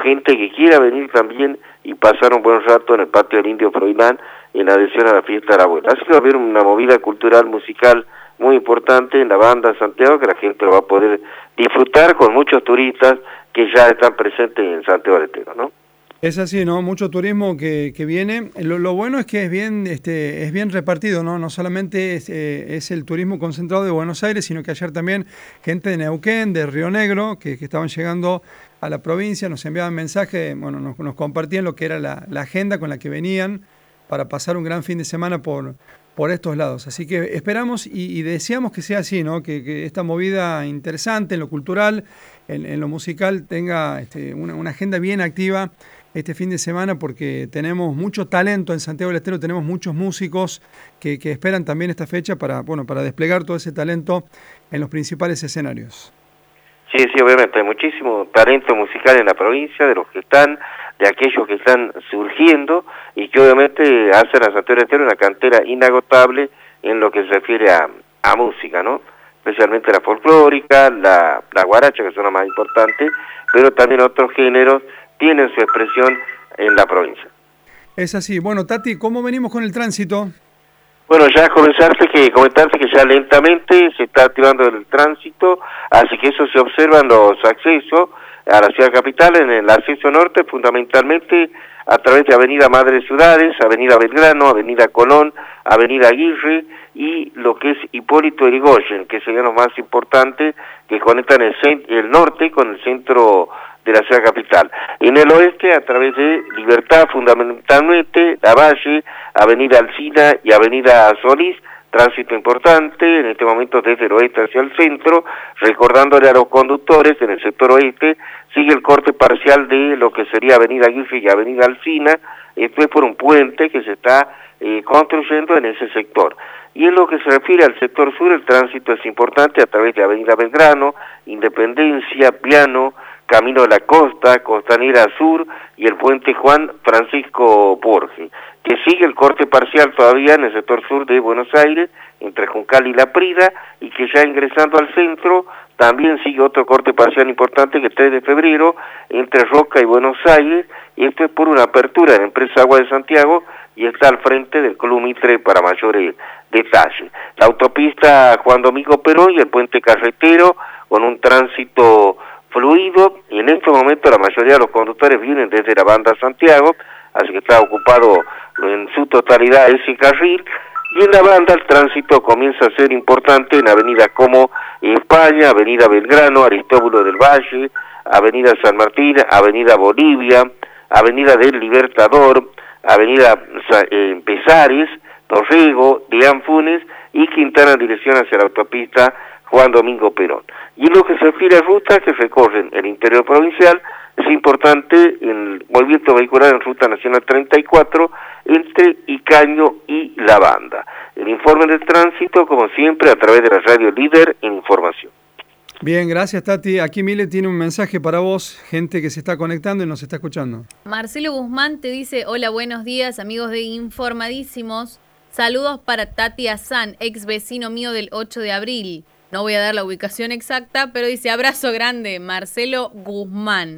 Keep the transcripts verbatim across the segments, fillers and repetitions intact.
gente que quiera venir también y pasar un buen rato en el patio del Indio Froilán en adhesión a la fiesta de la abuela. Así que va a haber una movida cultural, musical muy importante en la banda de Santiago, que la gente lo va a poder disfrutar con muchos turistas que ya están presentes en Santiago del Estero, ¿no? Es así, ¿no? Mucho turismo que, que viene. Lo, lo bueno es que es bien, este, es bien repartido, ¿no? No solamente es, eh, es el turismo concentrado de Buenos Aires, sino que ayer también gente de Neuquén, de Río Negro, que, que estaban llegando a la provincia, nos enviaban mensajes, bueno, nos, nos compartían lo que era la, la agenda con la que venían para pasar un gran fin de semana por, por estos lados. Así que esperamos y, y deseamos que sea así, ¿no? Que, que esta movida interesante en lo cultural, en, en lo musical, tenga este, una, una agenda bien activa este fin de semana, porque tenemos mucho talento en Santiago del Estero, tenemos muchos músicos que, que esperan también esta fecha para, bueno, para desplegar todo ese talento en los principales escenarios. Sí, sí, obviamente, hay muchísimo talento musical en la provincia, de los que están, de aquellos que están surgiendo, y que obviamente hacen a Santiago del Estero una cantera inagotable en lo que se refiere a, a música, ¿no? Especialmente la folclórica, la, la guaracha, que son las más importantes, pero también otros géneros tienen su expresión en la provincia. Es así. Bueno, Tati, ¿cómo venimos con el tránsito? Bueno, ya comenzarte que comentarte que ya lentamente se está activando el tránsito, así que eso se observan los accesos a la ciudad capital, en el acceso norte, fundamentalmente a través de Avenida Madre Ciudades, Avenida Belgrano, Avenida Colón, Avenida Aguirre y lo que es Hipólito Yrigoyen, que serían los más importantes que conectan el, el norte con el centro de la ciudad capital. En el oeste, a través de Libertad, fundamentalmente, Lavalle, Avenida Alsina y Avenida Solís, tránsito importante en este momento desde el oeste hacia el centro, recordándole a los conductores en el sector oeste, sigue el corte parcial de lo que sería Avenida Aguirre y Avenida Alsina, esto es por un puente que se está eh, construyendo en ese sector. Y en lo que se refiere al sector sur, el tránsito es importante a través de Avenida Belgrano, Independencia, Piano, Camino de la Costa, Costanera Sur y el puente Juan Francisco Borges, que sigue el corte parcial todavía en el sector sur de Buenos Aires, entre Juncal y La Prida, y que ya ingresando al centro también sigue otro corte parcial importante que es tres de febrero, entre Roca y Buenos Aires, y esto es por una apertura de la empresa Agua de Santiago, y está al frente del Club Mitre para mayores detalles. La autopista Juan Domingo Perón y el puente carretero, con un tránsito fluido, y en este momento la mayoría de los conductores vienen desde la banda Santiago, así que está ocupado en su totalidad ese carril, y en la banda el tránsito comienza a ser importante en avenidas como España, Avenida Belgrano, Aristóbulo del Valle, Avenida San Martín, Avenida Bolivia, Avenida del Libertador, Avenida eh, Pesares, Torrego, Deán Funes y Quintana en dirección hacia la autopista Juan Domingo Perón. Y en lo que se refiere a rutas que recorren el interior provincial, es importante el movimiento vehicular en Ruta Nacional treinta y cuatro entre Icaño y La Banda. El informe del tránsito, como siempre, a través de la radio Líder en Información. Bien, gracias Tati. Aquí Mile tiene un mensaje para vos, gente que se está conectando y nos está escuchando. Marcelo Guzmán te dice, hola, buenos días, amigos de Informadísimos. Saludos para Tati Azán, ex vecino mío del ocho de abril. No voy a dar la ubicación exacta, pero dice, abrazo grande, Marcelo Guzmán.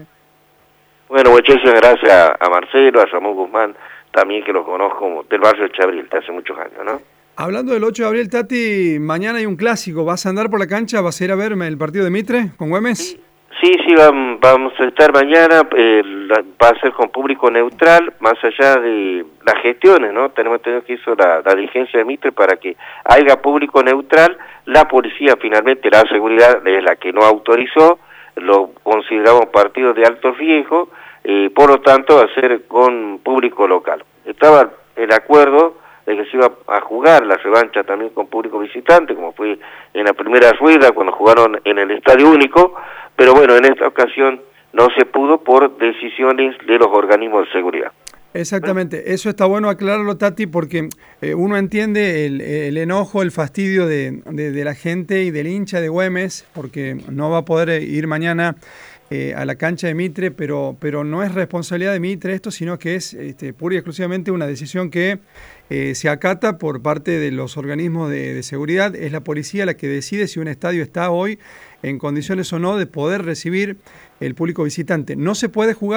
Bueno, muchísimas gracias a Marcelo, a Ramón Guzmán, también que lo conozco del barrio de Chabril, de hace muchos años, ¿no? Hablando del ocho de abril, Tati, mañana hay un clásico. ¿Vas a andar por la cancha? ¿Vas a ir a ver el partido de Mitre con Güemes? Sí, sí, sí vamos, vamos a estar mañana. Eh, la, va a ser con público neutral, más allá de las gestiones, ¿no? Tenemos entendido que hizo la, la dirigencia de Mitre para que haya público neutral. La policía, finalmente, la seguridad es la que no autorizó. Lo consideramos partido de alto riesgo, eh, por lo tanto va a ser con público local. Estaba el acuerdo de que se iba a jugar la revancha también con público visitante, como fue en la primera rueda cuando jugaron en el Estadio Único, pero bueno, en esta ocasión no se pudo por decisiones de los organismos de seguridad. Exactamente, eso está bueno aclararlo, Tati, porque eh, uno entiende el, el enojo, el fastidio de, de, de la gente y del hincha de Güemes, porque no va a poder ir mañana eh, a la cancha de Mitre, pero, pero no es responsabilidad de Mitre esto, sino que es este, pura y exclusivamente una decisión que eh, se acata por parte de los organismos de, de seguridad. Es la policía la que decide si un estadio está hoy en condiciones o no de poder recibir el público visitante. No se puede jugar